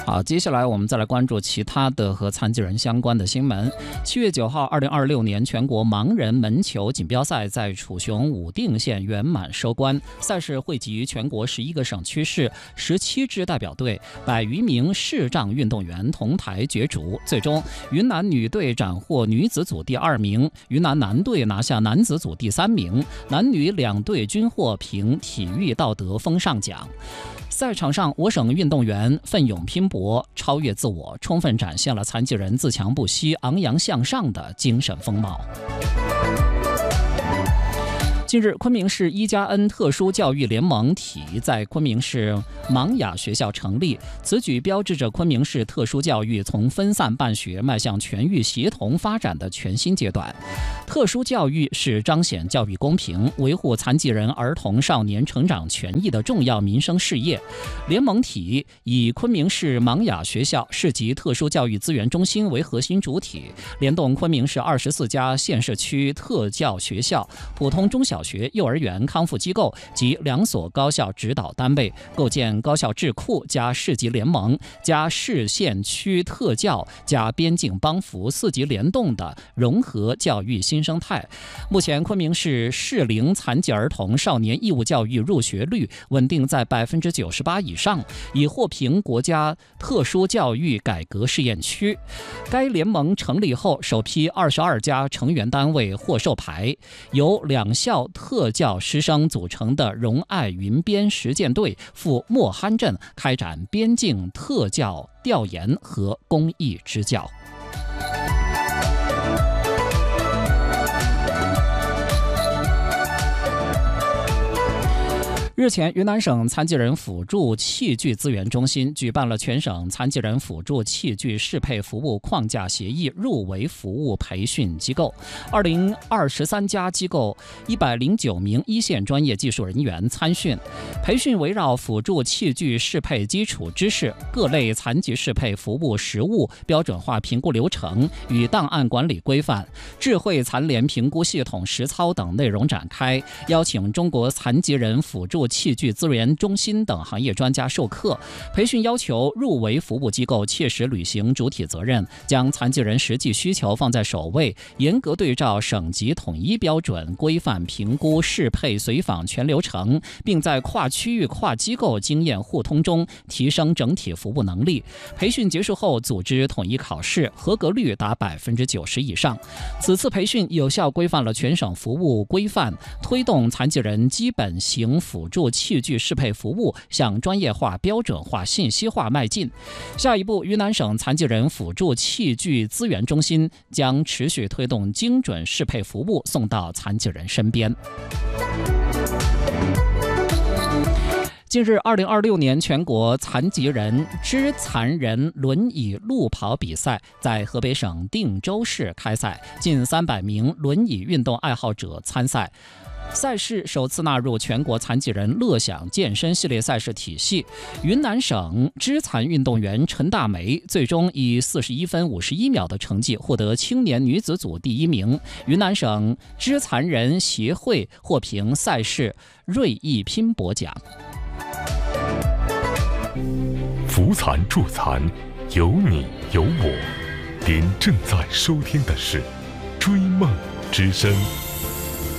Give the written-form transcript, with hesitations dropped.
好，接下来我们再来关注其他的和残疾人相关的新闻。7月9号，2026年全国盲人门球锦标赛在楚雄武定县圆满收官。赛事汇集全国11个省区市17支代表队，100余名视障运动员同台角逐。最终，云南女队斩获女子组第2名，云南男队拿下男子组第3名，男女2队均获评体育道德风尚奖。赛场上，我省运动员奋勇拼搏，超越自我，充分展现了残疾人自强不息、昂扬向上的精神风貌。近日，昆明市1+N特殊教育联盟体在昆明市盲哑学校成立，此举标志着昆明市特殊教育从分散办学迈向全域协同发展的全新阶段。特殊教育是彰显教育公平、维护残疾人儿童少年成长权益的重要民生事业。联盟体以昆明市盲哑学校市级特殊教育资源中心为核心主体，联动昆明市24家县市区特教学校、普通中小学、幼儿园、康复机构及2所高校指导单位，构建高校智库加市级联盟加市县区特教加边境帮扶4级联动的融合教育新生态。目前，昆明市适龄残疾儿童少年义务教育入学率稳定在98%以上，已获评国家特殊教育改革试验区。该联盟成立后，首批22家成员单位获授牌，由2校特教师生组成的荣爱云边实践队赴莫罕镇开展边境特教调研和公益支教。日前，云南省残疾人辅助器具资源中心举办了全省残疾人辅助器具适配服务框架协议入围服务培训机构，2023家机构109名一线专业技术人员参训。培训围绕辅助器具适配基础知识、各类残疾适配服务实务标准化评估流程与档案管理规范、智慧残联评估系统实操等内容展开，邀请中国残疾人辅助器具资源中心等行业专家授课。培训要求入围服务机构切实履行主体责任，将残疾人实际需求放在首位，严格对照省级统一标准规范评估适配随访全流程，并在跨区域跨机构经验互通中提升整体服务能力。培训结束后组织统一考试，合格率达90%以上。此次培训有效规范了全省服务规范，推动残疾人基本型辅助器具适配服务向专业化、标准化、信息化迈进。下一步，云南省残疾人辅助器具资源中心将持续推动精准适配服务送到残疾人身边。近日，2026年全国残疾人肢残人轮椅路跑比赛在河北省定州市开赛，近300名轮椅运动爱好者参赛。赛事首次纳入全国残疾人乐享健身系列赛事体系。云南省肢残运动员陈大梅最终以41分51秒的成绩获得青年女子组第1名。云南省肢残人协会获评赛事锐意拼搏奖。 扶残助残，有你有我。您正在收听的是《追梦之声》。